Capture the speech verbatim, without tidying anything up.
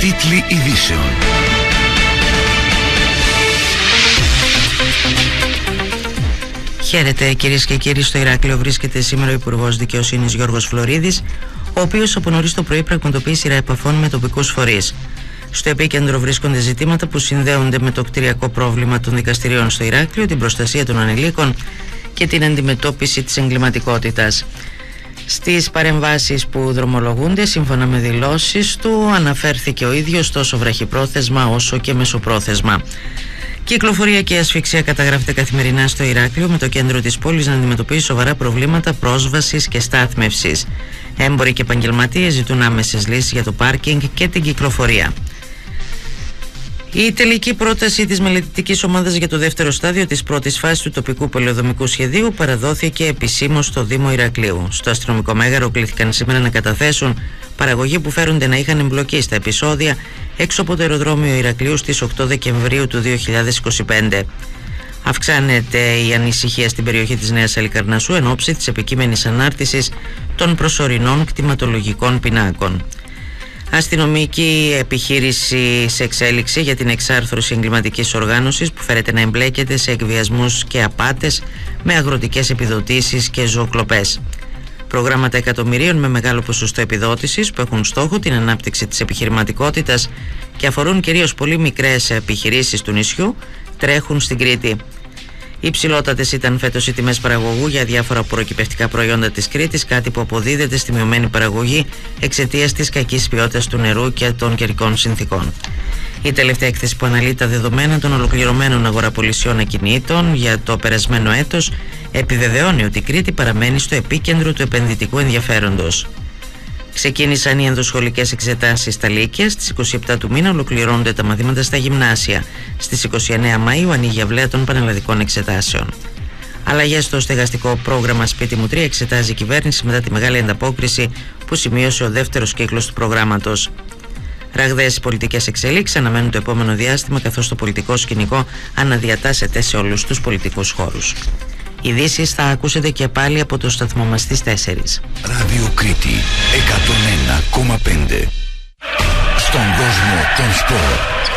Τίτλοι ειδήσεων. Χαίρετε κυρίες και κύριοι. Στο Ηράκλειο βρίσκεται σήμερα ο Υπουργός Δικαιοσύνης Γιώργος Φλωρίδης, ο οποίος από νωρίς το πρωί πραγματοποιεί σειρά επαφών με τοπικούς φορείς. Στο επίκεντρο βρίσκονται ζητήματα που συνδέονται με το κτηριακό πρόβλημα των δικαστηρίων στο Ηράκλειο, την προστασία των ανηλίκων και την αντιμετώπιση της εγκληματικότητας. Στις παρεμβάσεις που δρομολογούνται, σύμφωνα με δηλώσεις του, αναφέρθηκε ο ίδιος τόσο βραχυπρόθεσμα όσο και μεσοπρόθεσμα. Κυκλοφορία και ασφυξία καταγράφεται καθημερινά στο Ηράκλειο, με το κέντρο της πόλης να αντιμετωπίσει σοβαρά προβλήματα πρόσβασης και στάθμευσης. Έμποροι και επαγγελματίες ζητούν άμεσες λύσεις για το πάρκινγκ και την κυκλοφορία. Η τελική πρόταση της μελετητικής ομάδας για το δεύτερο στάδιο της πρώτης φάσης του τοπικού πολεοδομικού σχεδίου παραδόθηκε επισήμως στο Δήμο Ηρακλείου. Στο αστυνομικό μέγαρο κλήθηκαν σήμερα να καταθέσουν παραγωγοί που φέρονται να είχαν εμπλοκή στα επεισόδια έξω από το αεροδρόμιο Ηρακλείου στις οκτώ Δεκεμβρίου του δύο χιλιάδες είκοσι πέντε. Αυξάνεται η ανησυχία στην περιοχή της Νέας Αλικαρνασσού εν ώψη της επικείμενης ανάρτησης των προσωρινών κτηματολογικών πινάκων. Αστυνομική επιχείρηση σε εξέλιξη για την εξάρθρωση εγκληματικής οργάνωσης που φέρεται να εμπλέκεται σε εκβιασμούς και απάτες με αγροτικές επιδοτήσεις και ζωοκλοπές. Προγράμματα εκατομμυρίων με μεγάλο ποσοστό επιδότησης που έχουν στόχο την ανάπτυξη της επιχειρηματικότητας και αφορούν κυρίως πολύ μικρές επιχειρήσεις του νησιού τρέχουν στην Κρήτη. Υψηλότατες ήταν φέτος οι τιμές παραγωγού για διάφορα προκυπευτικά προϊόντα της Κρήτης, κάτι που αποδίδεται στη μειωμένη παραγωγή εξαιτίας της κακής ποιότητας του νερού και των καιρικών συνθήκων. Η τελευταία έκθεση που αναλύει τα δεδομένα των ολοκληρωμένων αγοραπολισιών ακινήτων για το περασμένο έτος επιβεβαιώνει ότι η Κρήτη παραμένει στο επίκεντρο του επενδυτικού ενδιαφέροντος. Ξεκίνησαν οι ενδοσχολικές εξετάσεις στα Λύκεια. Στις είκοσι επτά του μήνα ολοκληρώνονται τα μαθήματα στα γυμνάσια. Στις είκοσι εννέα Μαΐου ανοίγει η αυλαία των πανελλαδικών εξετάσεων. Αλλαγές στο στεγαστικό πρόγραμμα Σπίτι μου τρία εξετάζει η κυβέρνηση μετά τη μεγάλη ανταπόκριση που σημείωσε ο δεύτερος κύκλος του προγράμματος. Ραγδαίες πολιτικές εξελίξεις αναμένουν το επόμενο διάστημα, καθώς το πολιτικό σκηνικό αναδιατάσσεται σε όλους τους πολιτικούς χώρους. Ειδήσεις θα ακούσετε και πάλι από το σταθμό μας στις τέσσερις. Ράδιο Κρήτη εκατόν ένα κόμμα πέντε. Στον κόσμο των σπορ.